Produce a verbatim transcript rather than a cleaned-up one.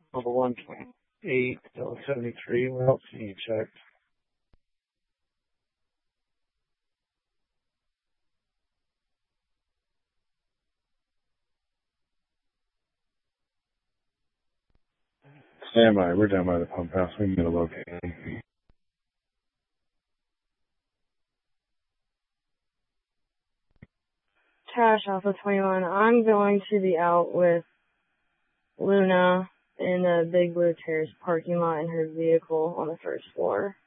Level one twenty-eight, Delta seventy-three. What else can you check? Stand by. We're down by the pump house. We can get a location. Trash Alpha twenty-one. I'm going to be out with Luna in the Big Blue Terrace parking lot in her vehicle on the first floor.